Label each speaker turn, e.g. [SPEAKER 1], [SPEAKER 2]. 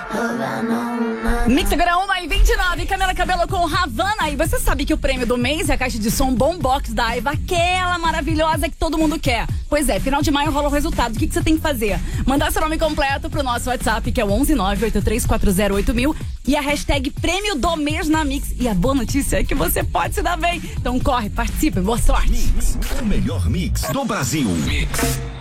[SPEAKER 1] Mix agora 1h29, Camila Cabello com Havana. E você sabe que o prêmio do mês é a caixa de som Boombox da Aiva, aquela maravilhosa que todo mundo quer. Pois é, final de maio rola o resultado. O que você tem que fazer? Mandar seu nome completo pro nosso WhatsApp, que é o 11983408000, e a hashtag prêmio do mês na Mix. E a boa notícia é que você pode se dar bem. Então corre, participe, boa sorte.
[SPEAKER 2] Mix, o melhor mix do Brasil. Mix.